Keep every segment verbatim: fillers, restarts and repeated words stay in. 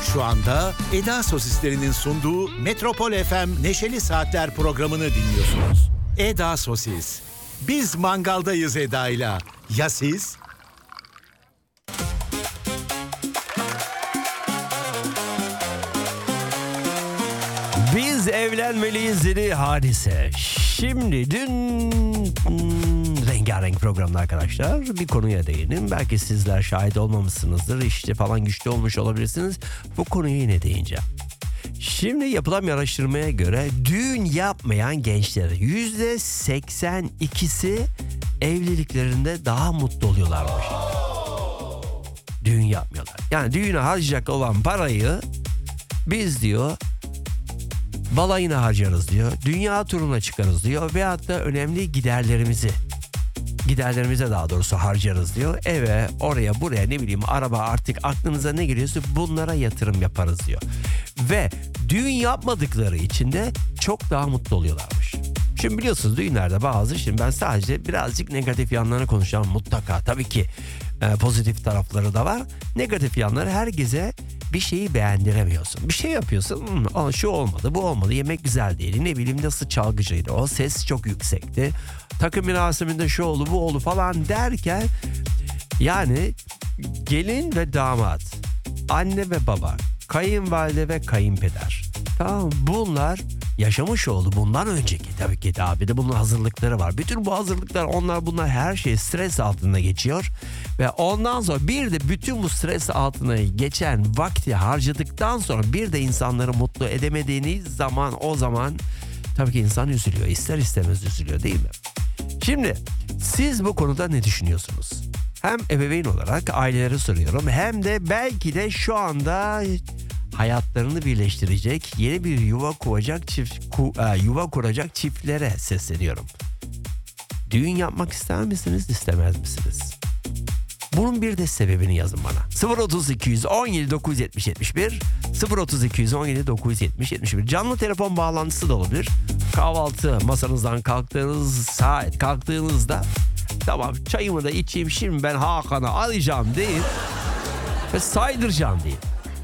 Şu anda Eda Sosislerinin sunduğu Metropol F M Neşeli Saatler programını dinliyorsunuz. Eda Sosis. Biz mangaldayız Eda'yla. Ya siz? Biz evlenmeliyiz dedi Hadise. Şimdi dün hmm, rengarenk programda arkadaşlar bir konuya değinim. Belki sizler şahit olmamışsınızdır. İşte falan güçlü olmuş olabilirsiniz. Bu konuyu yine değineceğim. Şimdi yapılan bir araştırmaya göre düğün yapmayan gençler yüzde seksen ikisi evliliklerinde daha mutlu oluyorlarmış. Düğün yapmıyorlar. Yani düğüne harcayacak olan parayı biz diyor balayına harcarız diyor. Dünya turuna çıkarız diyor. Veyahut da önemli giderlerimizi giderlerimize daha doğrusu harcarız diyor. Eve, oraya, buraya, ne bileyim araba, artık aklınıza ne geliyorsa bunlara yatırım yaparız diyor. Ve düğün yapmadıkları için de çok daha mutlu oluyorlarmış. Şimdi biliyorsunuz düğünlerde bazı, şimdi ben sadece birazcık negatif yanlarını konuşacağım mutlaka. Tabii ki e, pozitif tarafları da var. Negatif yanları, herkese bir şeyi beğendiremiyorsun. Bir şey yapıyorsun, hmm, şu olmadı, bu olmadı, yemek güzel değil, ne bileyim nasıl çalgıcıydı, o ses çok yüksekti, takım merasiminde şu oldu, bu oldu falan derken, yani gelin ve damat, anne ve baba, kayınvalide ve kayınpeder, tamam, bunlar yaşamış oldu bundan önceki, tabii ki daha bir de bunun hazırlıkları var. Bütün bu hazırlıklar, onlar bunlar, her şey stres altında geçiyor ve ondan sonra bir de bütün bu stres altına geçen vakti harcadıktan sonra bir de insanları mutlu edemediğiniz zaman, o zaman tabii ki insan üzülüyor, ister istemez üzülüyor, değil mi? Şimdi siz bu konuda ne düşünüyorsunuz? Hem ebeveyn olarak ailelere soruyorum, hem de belki de şu anda hayatlarını birleştirecek, yeni bir yuva kuracak çift ku, e, yuva kuracak çiftlere sesleniyorum. Düğün yapmak ister misiniz, istemez misiniz? Bunun bir de sebebini yazın bana. sıfır otuz iki on yedi dokuz yüz yetmiş yetmiş bir sıfır otuz iki on yedi dokuz yüz yetmiş yetmiş bir canlı telefon bağlantısı da olabilir. Kahvaltı masanızdan kalktığınız saat, kalktığınızda tamam çayımı da içeyim, şimdi ben Hakan'ı alacağım deyin ve saydıracağım deyin.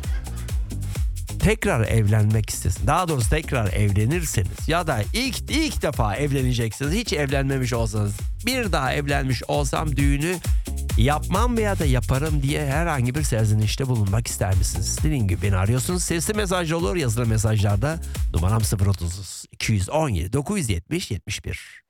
Tekrar evlenmek istesin, daha doğrusu tekrar evlenirseniz ya da ilk ilk defa evleneceksiniz, hiç evlenmemiş olsanız, bir daha evlenmiş olsam düğünü yapmam veya da yaparım diye herhangi bir serzenişte bulunmak ister misiniz? Dediğim gibi beni arıyorsunuz, sesli mesaj olur, yazılı mesajlarda numaram sıfır otuz iki on yedi dokuz yüz yetmiş yetmiş bir.